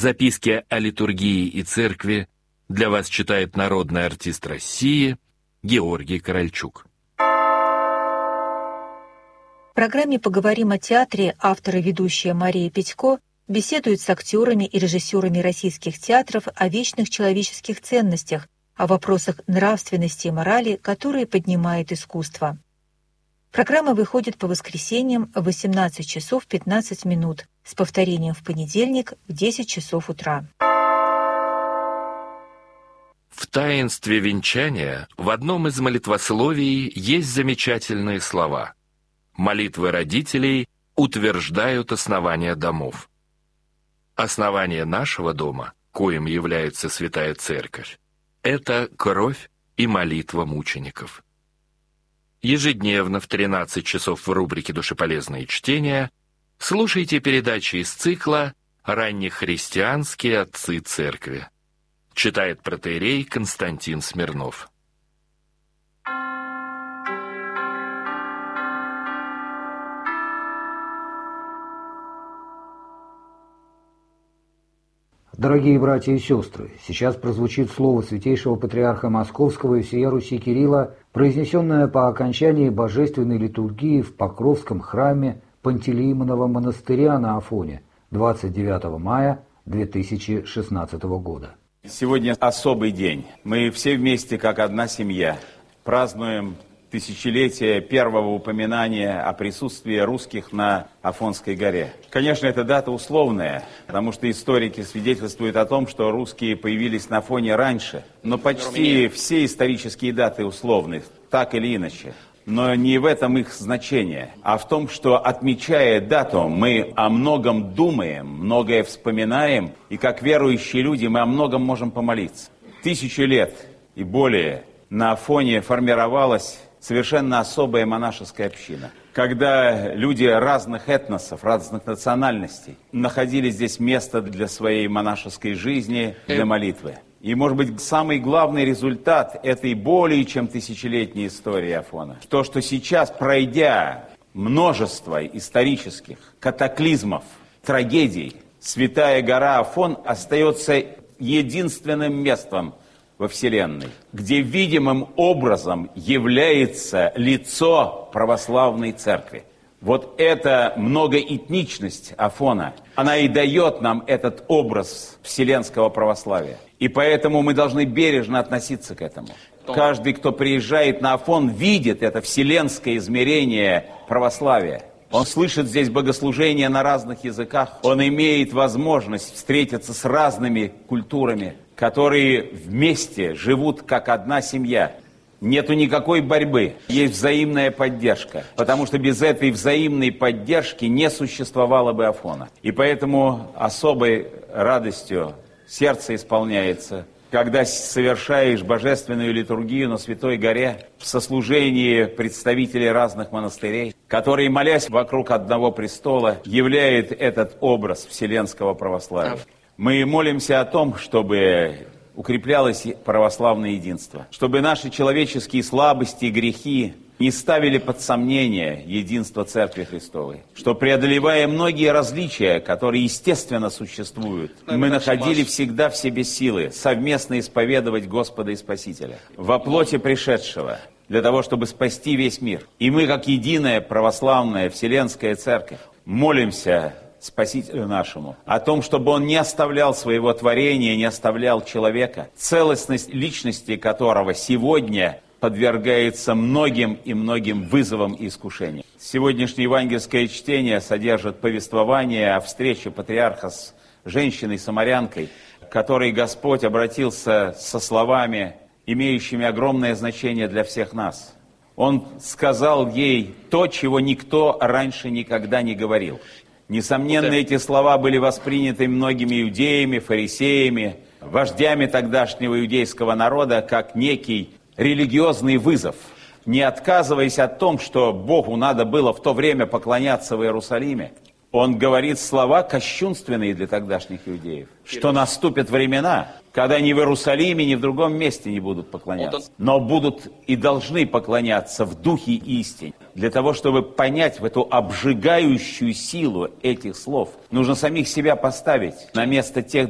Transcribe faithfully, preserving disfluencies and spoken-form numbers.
Записки о литургии и церкви для вас читает народный артист России Георгий Корольчук. В программе «Поговорим о театре» автор и ведущая Мария Петько беседует с актерами и режиссерами российских театров о вечных человеческих ценностях, о вопросах нравственности и морали, которые поднимает искусство. Программа выходит по воскресеньям в восемнадцать часов пятнадцать минут, с повторением в понедельник в десять часов утра. В таинстве венчания в одном из молитвословий есть замечательные слова. Молитвы родителей утверждают основания домов. Основание нашего дома, коим является Святая Церковь, это кровь и молитва мучеников. Ежедневно в тринадцать часов в рубрике «Душеполезные чтения» слушайте передачи из цикла «Раннехристианские отцы церкви». Читает протоиерей Константин Смирнов. Дорогие братья и сестры, сейчас прозвучит слово святейшего патриарха Московского и всея Руси Кирилла, произнесенное по окончании божественной литургии в Покровском храме Пантелеимонова монастыря на Афоне двадцать девятого мая две тысячи шестнадцатого года. Сегодня особый день. Мы все вместе, как одна семья, празднуем тысячелетие первого упоминания о присутствии русских на Афонской горе. Конечно, эта дата условная, потому что историки свидетельствуют о том, что русские появились на Афоне раньше. Но почти все исторические даты условны, так или иначе. Но не в этом их значение, а в том, что, отмечая дату, мы о многом думаем, многое вспоминаем, и как верующие люди мы о многом можем помолиться. Тысячу лет и более на Афоне формировалась совершенно особая монашеская община. Когда люди разных этносов, разных национальностей находили здесь место для своей монашеской жизни, для молитвы. И, может быть, самый главный результат этой более чем тысячелетней истории Афона, то, что сейчас, пройдя множество исторических катаклизмов, трагедий, Святая гора Афон остается единственным местом во Вселенной, где видимым образом является лицо православной церкви. Вот эта многоэтничность Афона, она и дает нам этот образ вселенского православия. И поэтому мы должны бережно относиться к этому. Каждый, кто приезжает на Афон, видит это вселенское измерение православия. Он слышит здесь богослужения на разных языках. Он имеет возможность встретиться с разными культурами, которые вместе живут как одна семья. Нету никакой борьбы, есть взаимная поддержка, потому что без этой взаимной поддержки не существовало бы Афона. И поэтому особой радостью сердце исполняется, когда совершаешь божественную литургию на Святой горе в сослужении представителей разных монастырей, которые, молясь вокруг одного престола, являют этот образ вселенского православия. Мы молимся о том, чтобы укреплялось православное единство, чтобы наши человеческие слабости и грехи не ставили под сомнение единство Церкви Христовой, что, преодолевая многие различия, которые естественно существуют, мы находили всегда в себе силы совместно исповедовать Господа и Спасителя во плоти пришедшего, для того, чтобы спасти весь мир. И мы, как единая православная Вселенская Церковь, молимся Спасителю нашему, о том, чтобы он не оставлял своего творения, не оставлял человека, целостность личности которого сегодня подвергается многим и многим вызовам и искушениям. Сегодняшнее евангельское чтение содержит повествование о встрече патриарха с женщиной-самарянкой, к которой Господь обратился со словами, имеющими огромное значение для всех нас. Он сказал ей то, чего никто раньше никогда не говорил. Несомненно, эти слова были восприняты многими иудеями, фарисеями, вождями тогдашнего иудейского народа, как некий религиозный вызов. Не отказываясь от том, что Богу надо было в то время поклоняться в Иерусалиме, он говорит слова кощунственные для тогдашних иудеев, что наступят времена, когда ни в Иерусалиме, ни в другом месте не будут поклоняться, но будут и должны поклоняться в духе истине. Для того, чтобы понять в эту обжигающую силу этих слов, нужно самих себя поставить на место тех